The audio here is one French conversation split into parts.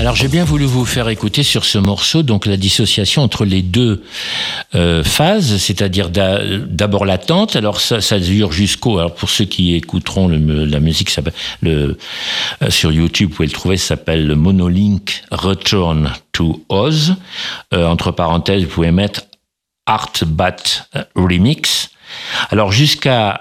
Alors j'ai bien voulu vous faire écouter sur ce morceau donc la dissociation entre les deux phases, c'est-à-dire d'abord l'attente. Alors ça dure jusqu'au. Alors pour ceux qui écouteront la musique, ça s'appelle sur YouTube, vous pouvez le trouver. Ça s'appelle le Monolink Return to Oz. Entre parenthèses, vous pouvez mettre Art Bat Remix. Alors jusqu'à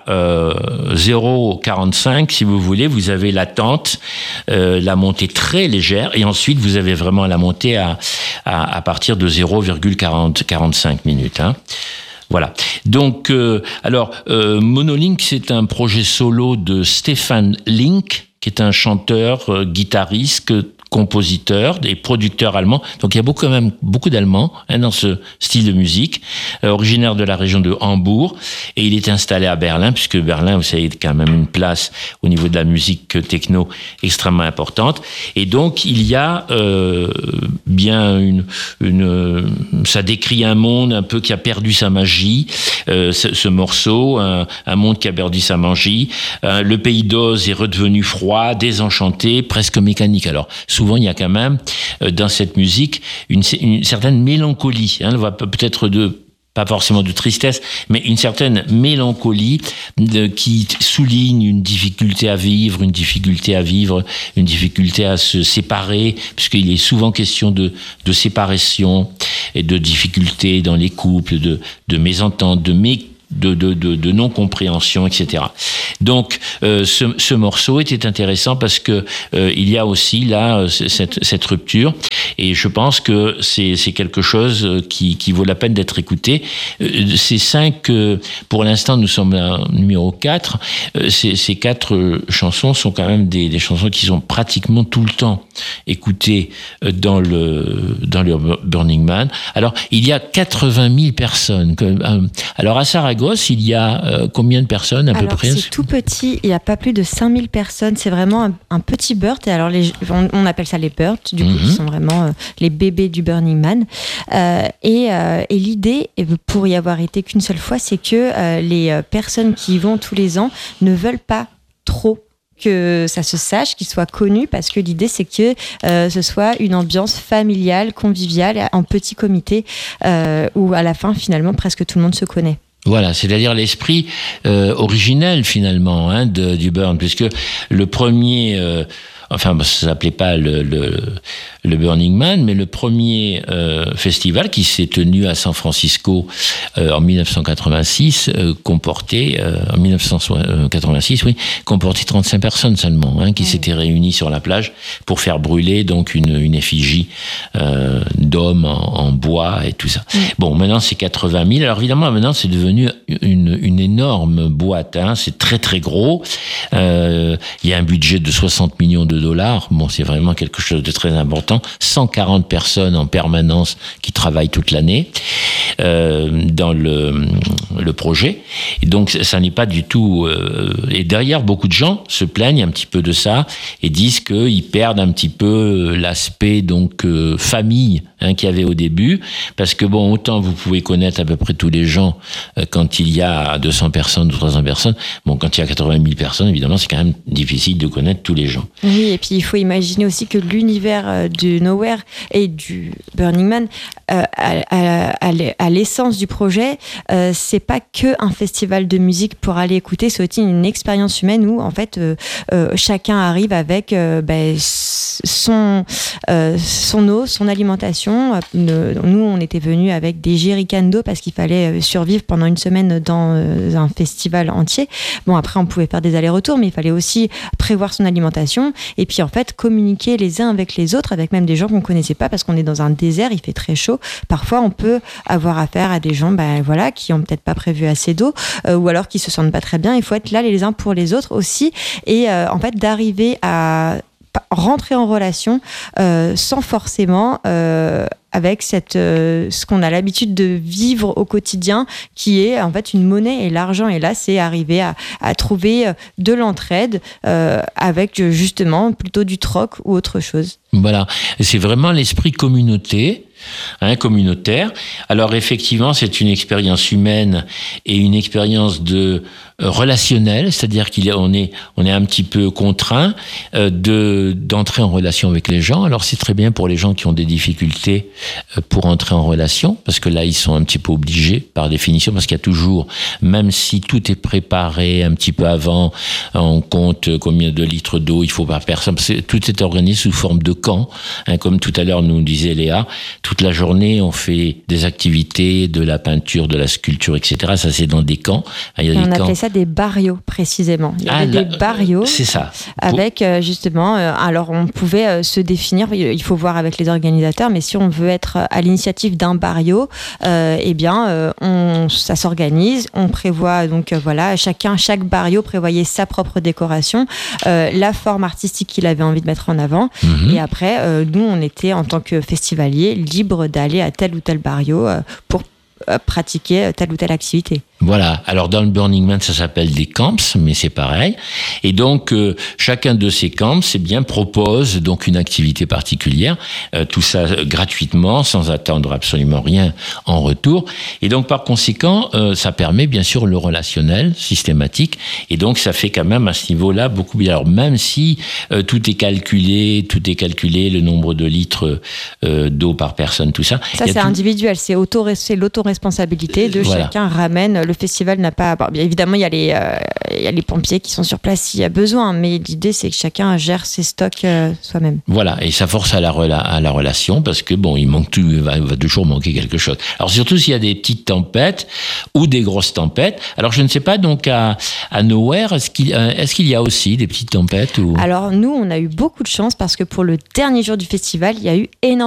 0,45, si vous voulez, vous avez l'attente, la montée très légère, et ensuite vous avez vraiment la montée à partir de 0,45 minutes. Hein. Voilà. Donc, Monolink, c'est un projet solo de Stefan Link, qui est un chanteur, guitariste, compositeur et producteur allemand. Donc il y a quand même beaucoup d'Allemands dans ce style de musique, originaire de la région de Hambourg, et il est installé à Berlin, puisque Berlin, vous savez, est quand même une place au niveau de la musique techno extrêmement importante. Et donc il y a bien ça décrit un monde un peu qui a perdu sa magie, ce morceau, un monde qui a perdu sa magie. Le pays d'Oz est redevenu froid, désenchanté, presque mécanique. Alors souvent, il y a quand même, dans cette musique, une certaine mélancolie. Hein, on va peut-être pas forcément de tristesse, mais une certaine mélancolie qui souligne une difficulté à vivre, une difficulté à se séparer, puisqu'il est souvent question de séparation et de difficultés dans les couples, de mésententes, de non-compréhension, etc. Donc, ce morceau était intéressant parce que il y a aussi là cette rupture, et je pense que c'est quelque chose qui vaut la peine d'être écouté. Ces 5, pour l'instant, nous sommes à numéro 4. Ces 4 chansons sont quand même des chansons qui sont pratiquement tout le temps écoutées dans le Burning Man. Alors, il y a 80 000 personnes. Alors, à Saragosse, il y a combien de personnes à peu près? C'est tout petit, il n'y a pas plus de 5000 personnes, c'est vraiment un petit Bird, et alors on appelle ça les Birds, du coup, qui sont vraiment les bébés du Burning Man. Et l'idée, pour y avoir été qu'une seule fois, c'est que les personnes qui y vont tous les ans ne veulent pas trop que ça se sache, qu'il soit connu, parce que l'idée c'est que ce soit une ambiance familiale, conviviale, en petit comité, où à la fin finalement presque tout le monde se connaît. Voilà, c'est-à-dire l'esprit originel finalement du Burn, puisque le premier, ça s'appelait pas le Burning Man, mais le premier festival qui s'est tenu à San Francisco en 1986 comportait 35 personnes seulement qui s'étaient réunies sur la plage pour faire brûler donc une effigie d'hommes en bois et tout ça. Bon, maintenant c'est 80 000. Alors évidemment maintenant c'est devenu une énorme boîte. C'est très très gros. Il y a un budget de 60 millions de dollars. Bon, c'est vraiment quelque chose de très important. 140 personnes en permanence qui travaillent toute l'année dans le projet. Et donc, ça n'est pas du tout... et derrière, beaucoup de gens se plaignent un petit peu de ça et disent qu'ils perdent un petit peu l'aspect donc famille qu'il y avait au début. Parce que, bon, autant vous pouvez connaître à peu près tous les gens quand il y a 200 personnes ou 300 personnes. Bon, quand il y a 80 000 personnes, évidemment, c'est quand même difficile de connaître tous les gens. Oui, et puis il faut imaginer aussi que l'univers du Nowhere et du Burning Man, à l'essence du projet, c'est pas que un festival de musique pour aller écouter, c'est aussi une expérience humaine où en fait chacun arrive avec son eau, son alimentation. Nous, on était venus avec des jerrycans d'eau parce qu'il fallait survivre pendant une semaine dans un festival entier. Bon, après on pouvait faire des allers-retours, mais il fallait aussi prévoir son alimentation et puis en fait communiquer les uns avec les autres, avec même des gens qu'on connaissait pas, parce qu'on est dans un désert, il fait très chaud. Parfois, on peut avoir affaire à des gens, qui ont peut-être pas prévu assez d'eau, ou alors qui se sentent pas très bien. Il faut être là les uns pour les autres aussi, et en fait d'arriver à rentrer en relation sans forcément avec ce qu'on a l'habitude de vivre au quotidien, qui est en fait une monnaie et l'argent. Et là, c'est arriver à trouver de l'entraide avec justement plutôt du troc ou autre chose. Voilà, c'est vraiment l'esprit communauté. communautaire. Alors effectivement, c'est une expérience humaine et une expérience de relationnelle, c'est-à-dire on est un petit peu contraint d'entrer en relation avec les gens. Alors c'est très bien pour les gens qui ont des difficultés pour entrer en relation, parce que là ils sont un petit peu obligés par définition, parce qu'il y a toujours, même si tout est préparé un petit peu avant, on compte combien de litres d'eau il faut par personne, tout est organisé sous forme de camp, comme tout à l'heure nous disait Léa, toute la journée on fait des activités, de la peinture, de la sculpture, etc. Ça c'est dans des camps. Il y a des camps. Des barrios précisément. Il y avait des barrios. C'est ça. Avec justement, alors on pouvait se définir. Il faut voir avec les organisateurs, mais si on veut être à l'initiative d'un barrio, ça s'organise. On prévoit donc chaque barrio prévoyait sa propre décoration, la forme artistique qu'il avait envie de mettre en avant. Et après, nous on était en tant que festivaliers libres d'aller à tel ou tel barrio pour pratiquer telle ou telle activité. Voilà. Alors dans le Burning Man, ça s'appelle des camps, mais c'est pareil. Et donc chacun de ces camps, propose donc une activité particulière, tout ça gratuitement, sans attendre absolument rien en retour. Et donc par conséquent, ça permet bien sûr le relationnel systématique. Et donc ça fait quand même à ce niveau-là beaucoup bien. Alors même si tout est calculé, le nombre de litres d'eau par personne, tout ça. Ça c'est individuel, c'est l'autoresponsabilité de chacun ramène. Le festival n'a pas... Bon, bien évidemment, il y a les pompiers qui sont sur place s'il y a besoin, mais l'idée, c'est que chacun gère ses stocks soi-même. Voilà, et ça force à la relation, parce que il va toujours manquer quelque chose. Alors surtout s'il y a des petites tempêtes ou des grosses tempêtes. Alors je ne sais pas, donc à Nowhere, est-ce qu'il y a aussi des petites tempêtes ou... Alors nous, on a eu beaucoup de chance, parce que pour le dernier jour du festival, il y a eu énormément